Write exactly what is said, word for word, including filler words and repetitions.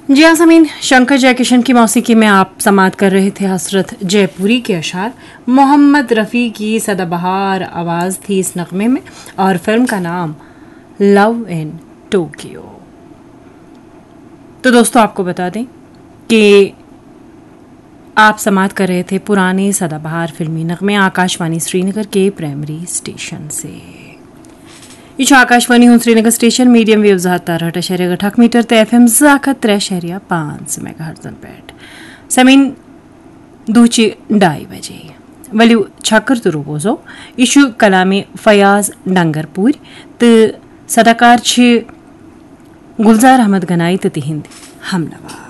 जी हाँ समीन, शंकर जयकिशन की मौसीकी में आप समात कर रहे थे हसरत जयपुरी के अशार। मोहम्मद रफ़ी की सदाबहार आवाज़ थी इस नगमे में और फिल्म का नाम लव इन टोक्यो। तो दोस्तों आपको बता दें कि आप समात कर रहे थे पुराने सदाबहार फिल्मी नगमे आकाशवाणी श्रीनगर के प्राइमरी स्टेशन से। यह आकाशवाणी हूँ श्रीनगर स्टेशन मीडियम वेव जहात्तर हट शहर ठक मीटर ते एफ एम जाखत त्रै शहरिया पांच मेगा हर्जन पैट समीन दूची ढाई बजे वलियो छक्कर तो रोबोजो इशु कलामी फयाज डंगरपुर तो सदाकार छ गुलजार अहमद गनाई तो तिहिंद हमनवा।